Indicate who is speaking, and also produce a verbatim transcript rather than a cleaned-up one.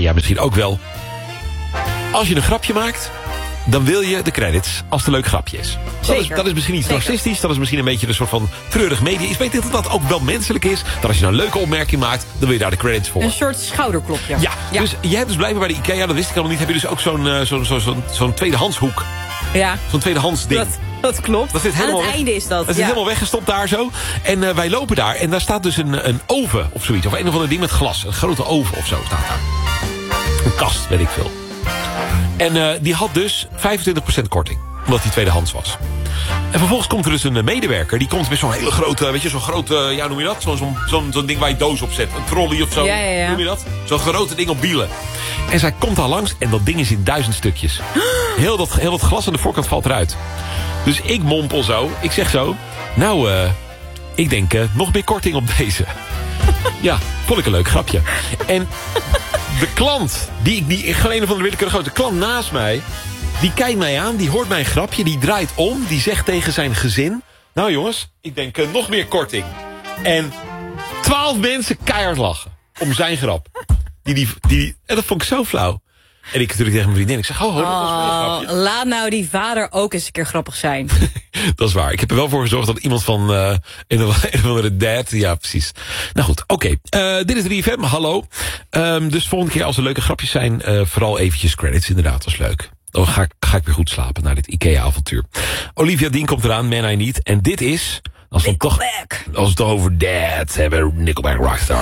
Speaker 1: jij misschien ook wel. Als je een grapje maakt, dan wil je de credits als het een leuk grapje is. Dat, is, dat is misschien iets
Speaker 2: Zeker.
Speaker 1: narcistisch. Dat is misschien een beetje een soort van treurig media. Ik weet dat dat ook wel menselijk is. Dat als je nou een leuke opmerking maakt, dan wil je daar de credits voor.
Speaker 2: Een soort schouderklopje.
Speaker 1: Ja, ja. Dus jij hebt dus blijkbaar bij de IKEA, dat wist ik al niet, heb je dus ook zo'n uh, zo'n zo'n zo'n zo'n tweedehandshoek.
Speaker 2: Ja.
Speaker 1: Zo'n tweedehands ding.
Speaker 2: Dat, dat klopt.
Speaker 1: Dat zit
Speaker 2: Aan
Speaker 1: helemaal
Speaker 2: het
Speaker 1: weg,
Speaker 2: einde is dat.
Speaker 1: Dat
Speaker 2: ja.
Speaker 1: zit helemaal weggestopt daar zo. En uh, wij lopen daar en daar staat dus een, een oven of zoiets. Of een of ander ding met glas. Een grote oven of zo staat daar. Een kast, weet ik veel. En uh, die had dus vijfentwintig procent korting. Omdat die tweedehands was. En vervolgens komt er dus een medewerker. Die komt met zo'n hele grote, weet je, zo'n grote, ja, noem je dat? Zo'n zo'n zo'n zo'n ding waar je doos op zet. Een trolley of zo.
Speaker 2: Ja, ja, ja.
Speaker 1: Noem je dat? Zo'n grote ding op wielen. En zij komt daar langs en dat ding is in duizend stukjes. Heel dat, heel dat glas aan de voorkant valt eruit. Dus ik mompel zo. Ik zeg zo. Nou, uh, ik denk uh, nog meer korting op deze. Ja, vond ik een leuk grapje. En de klant, die ik die, gewoon een van de willekeurige grote klant naast mij, die kijkt mij aan, die hoort mijn grapje, die draait om, die zegt tegen zijn gezin, nou jongens, ik denk uh, nog meer korting. En twaalf mensen keihard lachen om zijn grap. Die, die, die, en dat vond ik zo flauw. En ik natuurlijk tegen mijn vriendin, ik zeg, oh, ho, dat was mijn
Speaker 2: Oh,
Speaker 1: grapje.
Speaker 2: laat nou die vader ook eens een keer grappig zijn.
Speaker 1: Dat is waar. Ik heb er wel voor gezorgd dat iemand van uh, een of andere dad... Ja, precies. Nou goed, oké. Okay. Uh, dit is drie F M, hallo. Um, dus volgende keer als er leuke grapjes zijn, uh, vooral eventjes credits. Inderdaad, dat is leuk. Dan ga ik, ga ik weer goed slapen na dit IKEA-avontuur. Olivia Dean komt eraan, Man I Need. En dit is, als we, toch, als we het toch over dad hebben, Nickelback Rockstar.